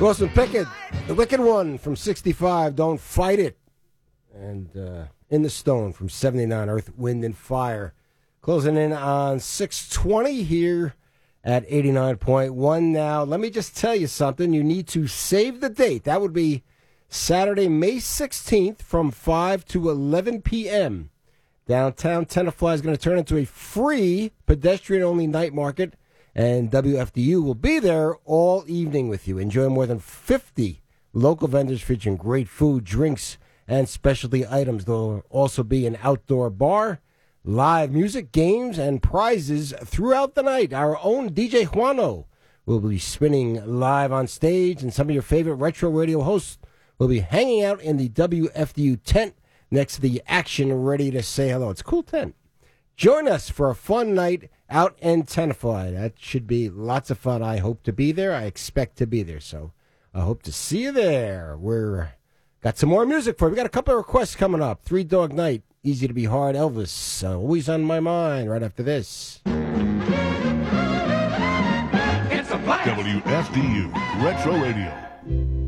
Wilson Pickett, the Wicked One from 65, Don't Fight It. And In the Stone from 79, Earth, Wind, and Fire. Closing in on 620 here at 89.1. Now, let me just tell you something. You need to save the date. That would be Saturday, May 16th from 5 to 11 p.m. Downtown Tenafly is going to turn into a free pedestrian-only night market, and WFDU will be there all evening with you. Enjoy more than 50 local vendors featuring great food, drinks, and specialty items. There will also be an outdoor bar, live music, games, and prizes throughout the night. Our own DJ Juano will be spinning live on stage, and some of your favorite retro radio hosts will be hanging out in the WFDU tent next to the Action, ready to say hello. It's a cool tent. Join us for a fun night out in Tenafly. That should be lots of fun. I hope to be there. I expect to be there, so I hope to see you there. We're got some more music for you. We got a couple of requests coming up. Three Dog Night, Easy to Be Hard, Elvis, always on my mind right after this. WFDU Retro Radio.